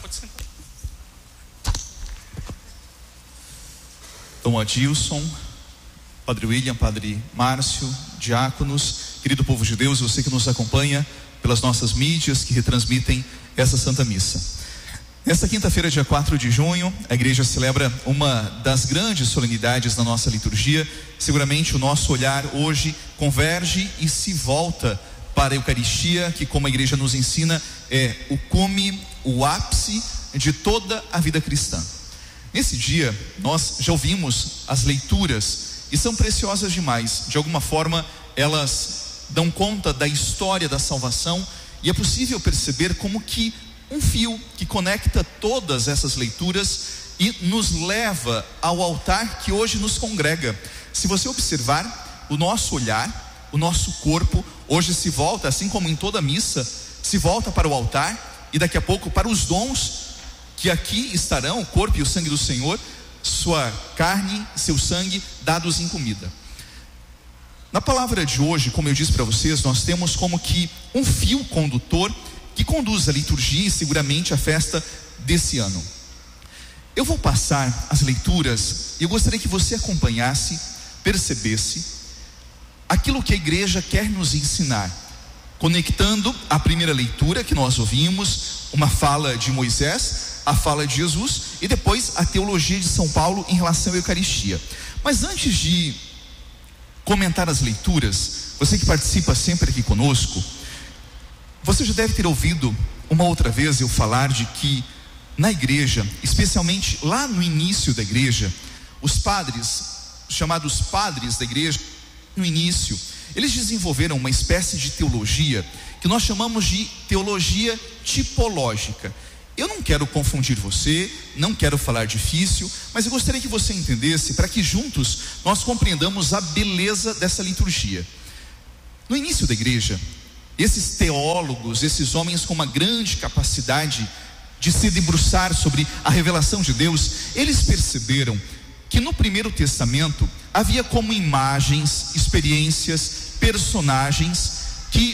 Pode sentar. Dom Adilson, Padre William, Padre Márcio, diáconos, querido povo de Deus, você que nos acompanha pelas nossas mídias que retransmitem essa Santa Missa. Nesta quinta-feira, dia 4 de junho, a igreja celebra uma das grandes solenidades da nossa liturgia. Seguramente o nosso olhar hoje converge e se volta para a Eucaristia, que, como a igreja nos ensina, é o cume, o ápice de toda a vida cristã. Nesse dia, nós já ouvimos as leituras e são preciosas demais. De alguma forma, elas dão conta da história da salvação e é possível perceber como que um fio que conecta todas essas leituras e nos leva ao altar que hoje nos congrega. Se você observar, o nosso olhar, o nosso corpo, hoje se volta, assim como em toda missa, se volta para o altar e daqui a pouco para os dons que aqui estarão, o corpo e o sangue do Senhor, sua carne, seu sangue, dados em comida. Na palavra de hoje, como eu disse para vocês, nós temos como que um fio condutor que conduz a liturgia e seguramente a festa desse ano. Eu vou passar as leituras e eu gostaria que você acompanhasse, percebesse aquilo que a igreja quer nos ensinar, conectando a primeira leitura que nós ouvimos, uma fala de Moisés, a fala de Jesus e depois a teologia de São Paulo em relação à Eucaristia. Mas antes de comentar as leituras, você que participa sempre aqui conosco, você já deve ter ouvido uma outra vez eu falar de que na igreja, especialmente lá no início da igreja, os padres, chamados padres da igreja, no início, eles desenvolveram uma espécie de teologia que nós chamamos de teologia tipológica. Eu não quero confundir você, não quero falar difícil, mas eu gostaria que você entendesse para que juntos nós compreendamos a beleza dessa liturgia. No início da igreja, esses teólogos, esses homens com uma grande capacidade de se debruçar sobre a revelação de Deus, eles perceberam que no Primeiro Testamento havia como imagens, experiências, personagens que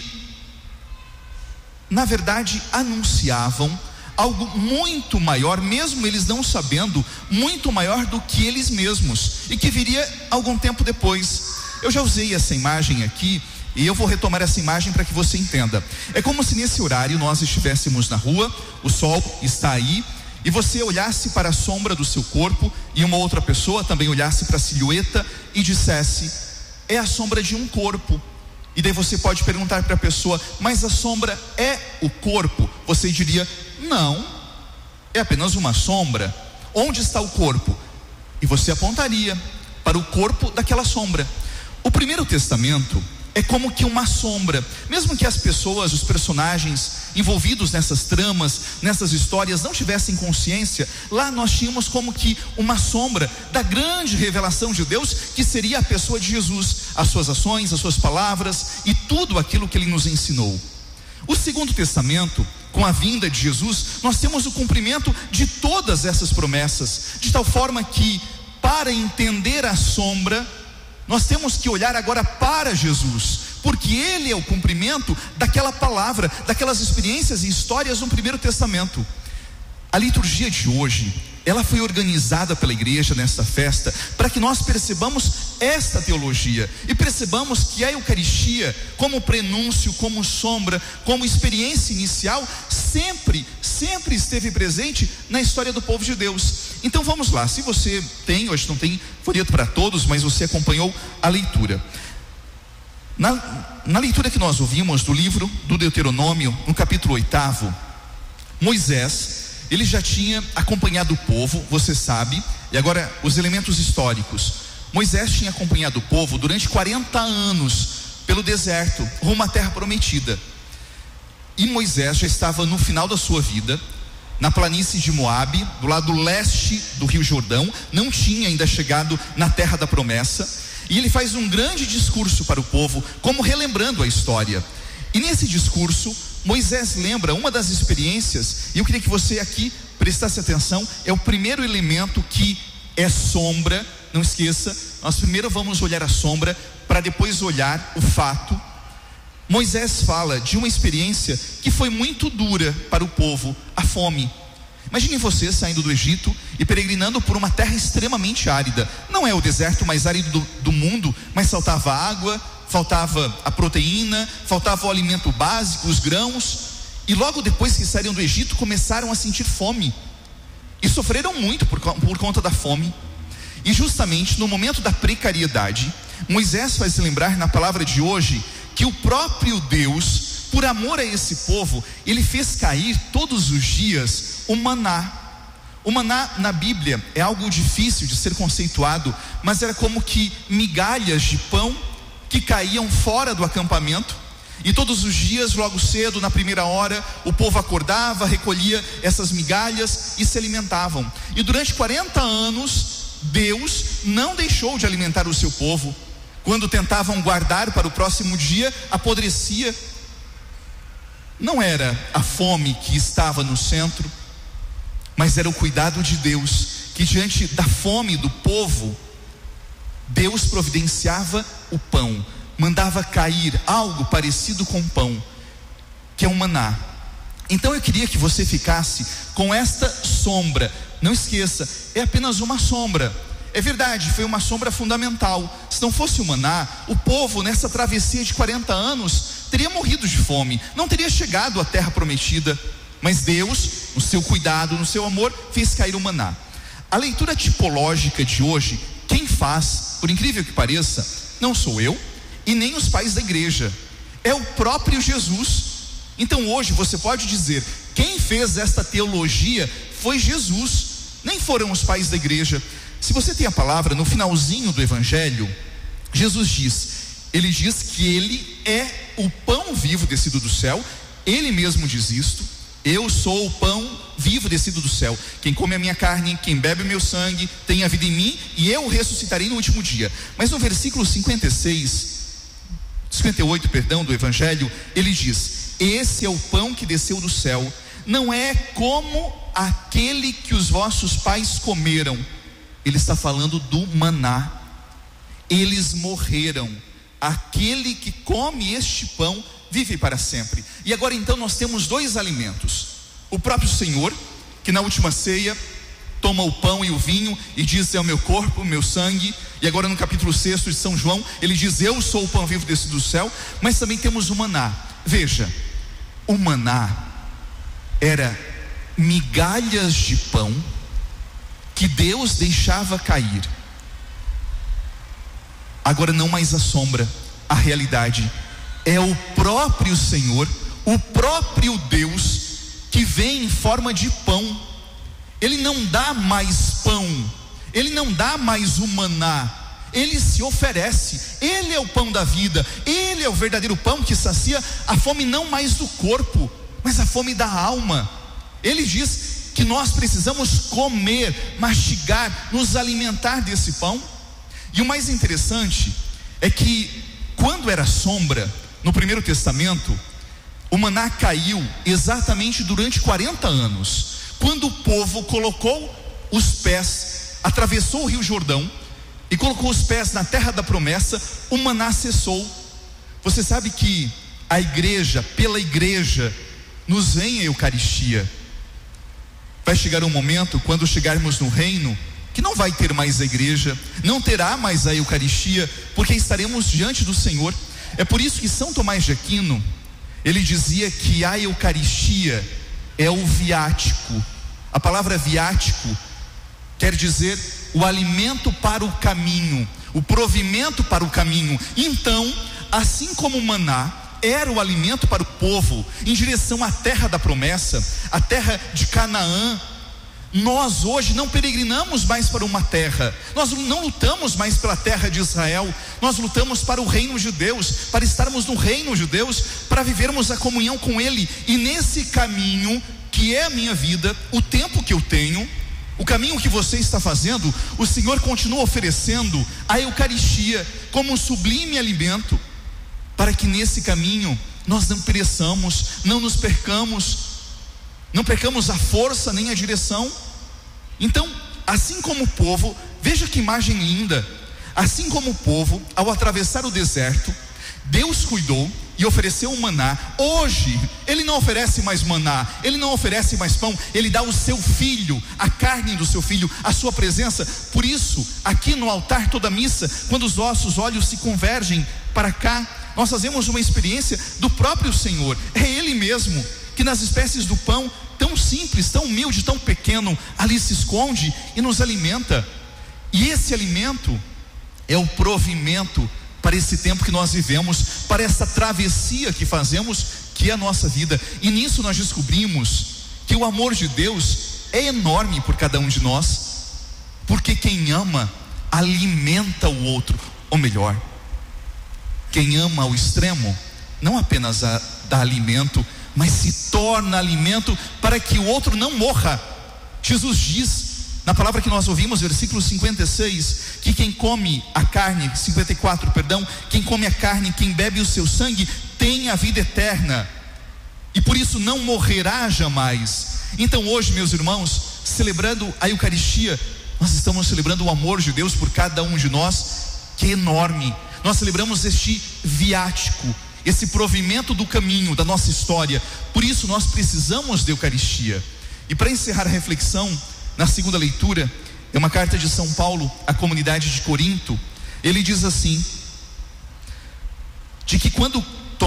na verdade anunciavam algo muito maior, mesmo eles não sabendo, muito maior do que eles mesmos, e que viria algum tempo depois. Eu já usei essa imagem aqui e eu vou retomar essa imagem para que você entenda. É como se nesse horário nós estivéssemos na rua, o sol está aí, e você olhasse para a sombra do seu corpo, e uma outra pessoa também olhasse para a silhueta e dissesse: é a sombra de um corpo. E daí você pode perguntar para a pessoa: mas a sombra é o corpo? Você diria: não, é apenas uma sombra. Onde está o corpo? E você apontaria para o corpo daquela sombra. O Primeiro Testamento é como que uma sombra, mesmo que as pessoas, os personagens envolvidos nessas tramas, nessas histórias não tivessem consciência, lá nós tínhamos como que uma sombra da grande revelação de Deus, que seria a pessoa de Jesus, as suas ações, as suas palavras e tudo aquilo que ele nos ensinou. O Segundo Testamento, com a vinda de Jesus, nós temos o cumprimento de todas essas promessas, de tal forma que, para entender a sombra, nós temos que olhar agora para Jesus, porque Ele é o cumprimento daquela palavra, daquelas experiências e histórias no Primeiro Testamento. A liturgia de hoje, ela foi organizada pela igreja nesta festa, para que nós percebamos esta teologia, e percebamos que a Eucaristia, como prenúncio, como sombra, como experiência inicial, sempre esteve presente na história do povo de Deus. Então vamos lá, se você tem, hoje não tem folheto para todos, mas você acompanhou a leitura. Na leitura que nós ouvimos do livro do Deuteronômio, no capítulo 8, Moisés, ele já tinha acompanhado o povo, você sabe, e agora os elementos históricos. Moisés tinha acompanhado o povo durante 40 anos pelo deserto, rumo à terra prometida. E Moisés já estava no final da sua vida, na planície de Moabe, do lado leste do Rio Jordão, não tinha ainda chegado na terra da promessa, e ele faz um grande discurso para o povo, como relembrando a história. E nesse discurso, Moisés lembra uma das experiências, e eu queria que você aqui prestasse atenção, é o primeiro elemento que é sombra, não esqueça, nós primeiro vamos olhar a sombra, para depois olhar o fato. Moisés fala de uma experiência que foi muito dura para o povo, a fome. Imaginem você saindo do Egito e peregrinando por uma terra extremamente árida. Não é o deserto mais árido do mundo, mas faltava água, faltava a proteína, faltava o alimento básico, os grãos. E logo depois que saíram do Egito, começaram a sentir fome. E sofreram muito por conta da fome. E justamente no momento da precariedade, Moisés faz lembrar na palavra de hoje que o próprio Deus, por amor a esse povo, ele fez cair todos os dias o maná. O maná na Bíblia é algo difícil de ser conceituado, mas era como que migalhas de pão que caíam fora do acampamento. E todos os dias, logo cedo, na primeira hora, o povo acordava, recolhia essas migalhas e se alimentavam. E durante 40 anos, Deus não deixou de alimentar o seu povo. Quando tentavam guardar para o próximo dia, apodrecia. Não era a fome que estava no centro, mas era o cuidado de Deus, que diante da fome do povo, Deus providenciava o pão, mandava cair algo parecido com pão, que é o maná. Então eu queria que você ficasse com esta sombra. Não esqueça, é apenas uma sombra. É verdade, foi uma sombra fundamental. Se não fosse o maná, o povo nessa travessia de 40 anos teria morrido de fome, não teria chegado à terra prometida. Mas Deus, no seu cuidado, no seu amor, fez cair o maná. A leitura tipológica de hoje, quem faz, por incrível que pareça, não sou eu e nem os pais da igreja, é o próprio Jesus. Então hoje você pode dizer, quem fez esta teologia foi Jesus, nem foram os pais da igreja. Se você tem a palavra, no finalzinho do evangelho, Jesus diz, ele diz que ele é o pão vivo descido do céu. Ele mesmo diz isto: eu sou o pão vivo descido do céu. Quem come a minha carne, quem bebe o meu sangue, tem a vida em mim, e eu ressuscitarei no último dia. Mas no versículo 58, do evangelho, ele diz: esse é o pão que desceu do céu, não é como aquele que os vossos pais comeram. Ele está falando do maná. Eles morreram. Aquele que come este pão vive para sempre. E agora então nós temos dois alimentos: o próprio Senhor, que na última ceia toma o pão e o vinho e diz: é o meu corpo, o meu sangue. E agora no capítulo 6 de São João, ele diz: eu sou o pão vivo descido do céu. Mas também temos o maná. Veja, o maná era migalhas de pão que Deus deixava cair. Agora não mais a sombra, a realidade. É o próprio Senhor, o próprio Deus, que vem em forma de pão. Ele não dá mais pão, ele não dá mais o maná, ele se oferece. Ele é o pão da vida, ele é o verdadeiro pão que sacia a fome não mais do corpo, mas a fome da alma. Ele diz que nós precisamos comer, mastigar, nos alimentar desse pão. E o mais interessante é que quando era sombra, no Primeiro Testamento, o maná caiu exatamente durante 40 anos, quando o povo colocou os pés, atravessou o rio Jordão e colocou os pés na terra da promessa, o maná cessou. Você sabe que a igreja, pela igreja, nos vem a Eucaristia. Vai chegar um momento, quando chegarmos no reino, que não vai ter mais a igreja, não terá mais a Eucaristia, porque estaremos diante do Senhor. É por isso que São Tomás de Aquino, ele dizia que a Eucaristia é o viático. A palavra viático quer dizer o alimento para o caminho, o provimento para o caminho. Então, assim como o maná era o alimento para o povo em direção à terra da promessa, a terra de Canaã, nós hoje não peregrinamos mais para uma terra, nós não lutamos mais pela terra de Israel, nós lutamos para o reino de Deus, para estarmos no reino de Deus, para vivermos a comunhão com Ele. E nesse caminho, que é a minha vida, o tempo que eu tenho, o caminho que você está fazendo, o Senhor continua oferecendo a Eucaristia como um sublime alimento, para que nesse caminho nós não pereçamos, não nos percamos, não percamos a força nem a direção. Então, assim como o povo, veja que imagem linda, assim como o povo, ao atravessar o deserto, Deus cuidou e ofereceu o maná. Hoje Ele não oferece mais maná, Ele não oferece mais pão, Ele dá o seu Filho, a carne do seu Filho, a sua presença. Por isso, aqui no altar toda missa, quando os nossos olhos se convergem para cá, nós fazemos uma experiência do próprio Senhor. É Ele mesmo que nas espécies do pão, tão simples, tão humilde, tão pequeno, ali se esconde e nos alimenta. E esse alimento é o provimento para esse tempo que nós vivemos, para essa travessia que fazemos, que é a nossa vida. E nisso nós descobrimos que o amor de Deus é enorme por cada um de nós, porque quem ama alimenta o outro, ou melhor, quem ama ao extremo não apenas dá alimento, mas se torna alimento para que o outro não morra. Jesus diz na palavra que nós ouvimos, versículo 56, que quem come a carne, 54, perdão, quem come a carne, quem bebe o seu sangue, tem a vida eterna, e por isso não morrerá jamais. Então hoje, meus irmãos, celebrando a Eucaristia, nós estamos celebrando o amor de Deus por cada um de nós, que é enorme. Nós celebramos este viático, esse provimento do caminho da nossa história. Por isso nós precisamos da Eucaristia. E para encerrar a reflexão, na segunda leitura, é uma carta de São Paulo à comunidade de Corinto. Ele diz assim: de que quando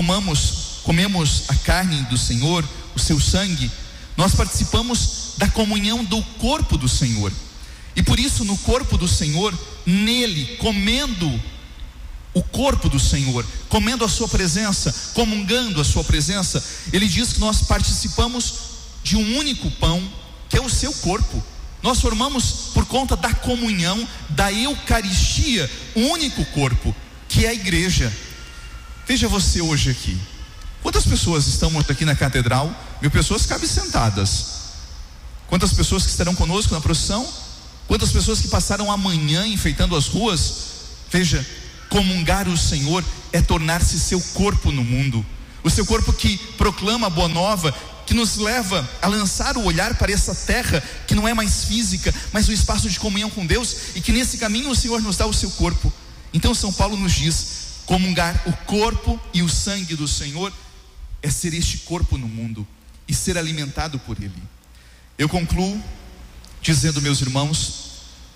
comemos a carne do Senhor, o seu sangue, nós participamos da comunhão do corpo do Senhor. E por isso, no corpo do Senhor, nele, comendo o corpo do Senhor, comendo a sua presença, comungando a sua presença, ele diz que nós participamos de um único pão, que é o seu corpo. Nós formamos, por conta da comunhão, da Eucaristia, um único corpo, que é a igreja. Veja você hoje aqui, quantas pessoas estão aqui na catedral? 1000 pessoas cabem sentadas. Quantas pessoas que estarão conosco na procissão? Quantas pessoas que passaram a manhã enfeitando as ruas? Veja, comungar o Senhor é tornar-se seu corpo no mundo, o seu corpo que proclama a boa nova, que nos leva a lançar o olhar para essa terra que não é mais física, mas um espaço de comunhão com Deus, e que nesse caminho o Senhor nos dá o seu corpo. Então São Paulo nos diz: comungar o corpo e o sangue do Senhor é ser este corpo no mundo e ser alimentado por Ele. Eu concluo dizendo, meus irmãos,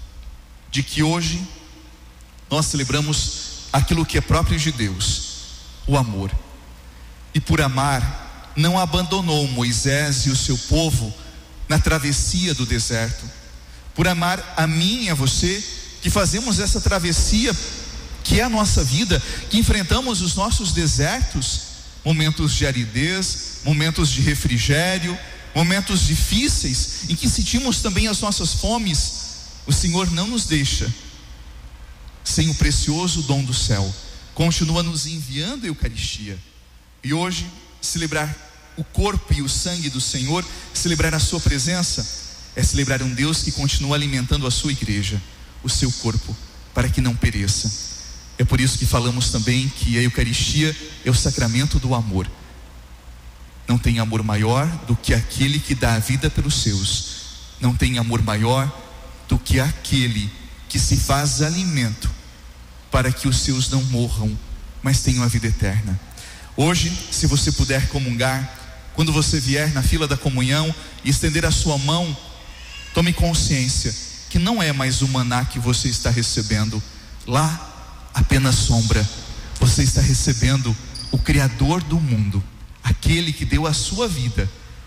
de que hoje nós celebramos aquilo que é próprio de Deus, o amor. E por amar, não abandonou Moisés e o seu povo na travessia do deserto. Por amar a mim e a você, que fazemos essa travessia, que é a nossa vida, que enfrentamos os nossos desertos, momentos de aridez, momentos de refrigério, momentos difíceis, em que sentimos também as nossas fomes. O Senhor não nos deixa sem o precioso dom do céu, continua nos enviando a Eucaristia. E hoje, celebrar o corpo e o sangue do Senhor, celebrar a sua presença, é celebrar um Deus que continua alimentando a sua igreja, o seu corpo, para que não pereça. É por isso que falamos também que a Eucaristia é o sacramento do amor. Não tem amor maior do que aquele que dá a vida pelos seus. Não tem amor maior do que aquele que se faz alimento para que os seus não morram, mas tenham a vida eterna. Hoje, se você puder comungar, quando você vier na fila da comunhão e estender a sua mão, tome consciência que não é mais o maná que você está recebendo. Lá, apenas sombra. Você está recebendo o Criador do mundo, aquele que deu a sua vida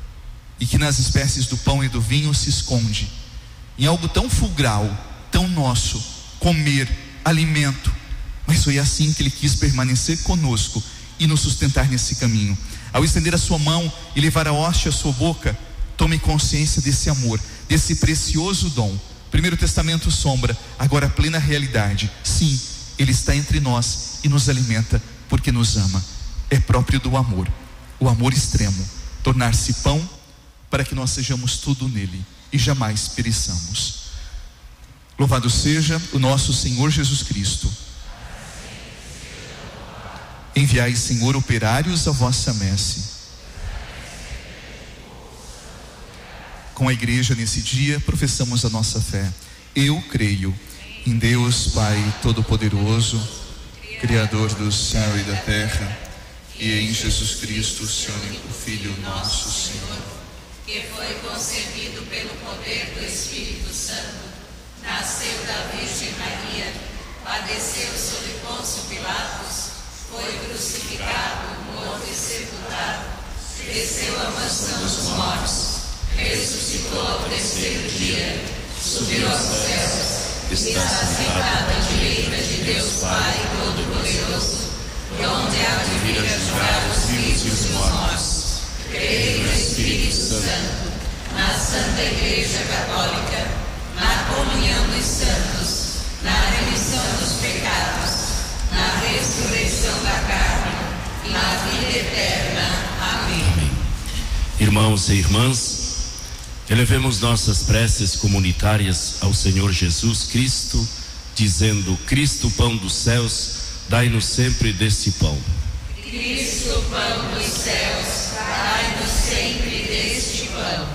e que nas espécies do pão e do vinho se esconde em algo tão fulgral, tão nosso, comer, alimento. Mas foi assim que Ele quis permanecer conosco e nos sustentar nesse caminho. Ao estender a sua mão e levar a hóstia à sua boca, tome consciência desse amor, desse precioso dom. Primeiro Testamento sombra, agora plena realidade. Sim, Ele está entre nós e nos alimenta porque nos ama. É próprio do amor, o amor extremo, tornar-se pão para que nós sejamos tudo nele e jamais pereçamos. Louvado seja o nosso Senhor Jesus Cristo. Enviai, Senhor, operários à vossa messe. Com a igreja nesse dia professamos a nossa fé. Eu creio em Deus Pai Todo-Poderoso, Criador do céu e da terra, e em Jesus Cristo, seu único Filho, nosso Senhor, que foi concebido pelo poder do Espírito Santo, nasceu da Virgem Maria, padeceu sob Pôncio Pilatos, foi crucificado, morto e sepultado, desceu à mansão dos mortos, ressuscitou ao terceiro dia, subiu aos céus, está sentado à direita de Deus Pai Todo-Poderoso, de onde há de vir a julgar os vivos e os mortos. Creio no Espírito Santo, na Santa Igreja Católica, na comunhão dos santos, na remissão dos pecados, na ressurreição da carne e na vida eterna. Amém. Amém. Irmãos e irmãs, elevemos nossas preces comunitárias ao Senhor Jesus Cristo, dizendo: Cristo, pão dos céus, dai-nos sempre desse pão. Cristo, pão dos céus, dai-nos sempre deste pão.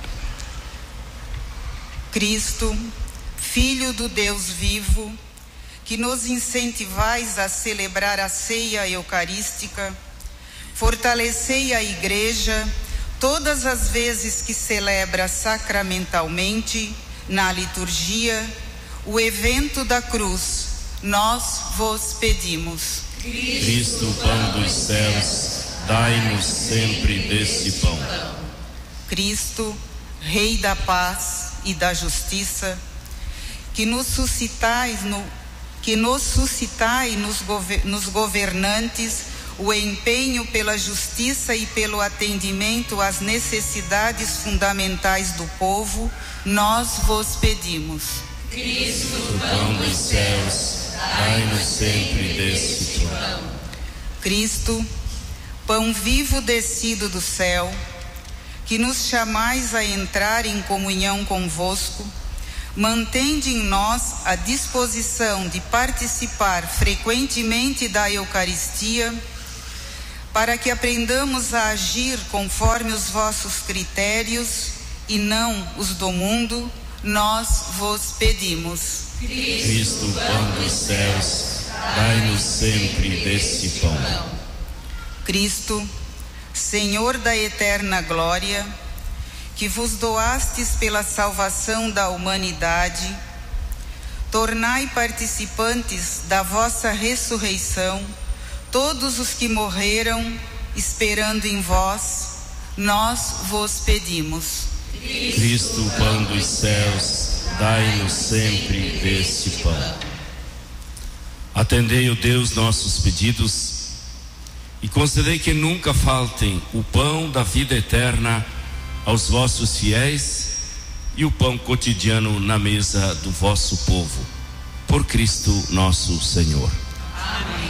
Cristo, Filho do Deus vivo, que nos incentivais a celebrar a ceia eucarística, fortalecei a Igreja todas as vezes que celebra sacramentalmente, na liturgia, o evento da cruz. Nós vos pedimos. Cristo, pão dos céus, dai-nos sempre desse pão. Cristo, Rei da paz e da justiça, que nos suscitai nos governantes o empenho pela justiça e pelo atendimento às necessidades fundamentais do povo, nós vos pedimos. Cristo, pão dos céus, dai-nos sempre desse pão. Cristo, pão vivo descido do céu, que nos chamais a entrar em comunhão convosco, mantende em nós a disposição de participar frequentemente da Eucaristia, para que aprendamos a agir conforme os vossos critérios e não os do mundo, nós vos pedimos. Cristo, pão dos céus, dai-nos sempre desse pão. Cristo, Senhor da eterna glória, que vos doastes pela salvação da humanidade, tornai participantes da vossa ressurreição todos os que morreram, esperando em vós, nós vos pedimos. Cristo, pão dos céus, dai-nos sempre desse pão. Atendei, ó Deus, nossos pedidos e concedei que nunca faltem o pão da vida eterna aos vossos fiéis e o pão cotidiano na mesa do vosso povo. Por Cristo nosso Senhor. Amém.